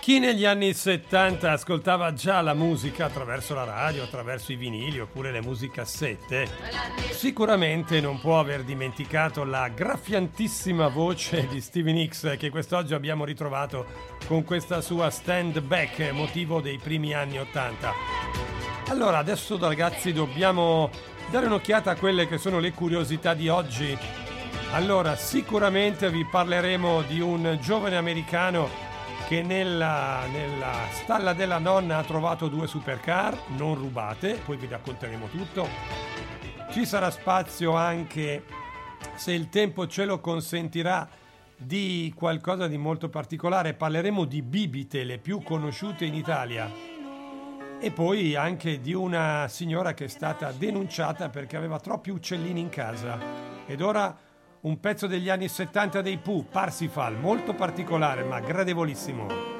Chi negli anni 70 ascoltava già la musica attraverso la radio, attraverso i vinili oppure le musicassette, sicuramente non può aver dimenticato la graffiantissima voce di Stevie Nicks che quest'oggi abbiamo ritrovato con questa sua Stand Back, motivo dei primi anni 80. Allora, adesso ragazzi dobbiamo dare un'occhiata a quelle che sono le curiosità di oggi. Allora, sicuramente vi parleremo di un giovane americano che nella stalla della nonna ha trovato 2 supercar non rubate, poi vi racconteremo tutto. Ci sarà spazio anche, se il tempo ce lo consentirà, di qualcosa di molto particolare. Parleremo di bibite, le più conosciute in Italia, e poi anche di una signora che è stata denunciata perché aveva troppi uccellini in casa. Ed ora un pezzo degli anni 70 dei Pooh, Parsifal, molto particolare ma gradevolissimo.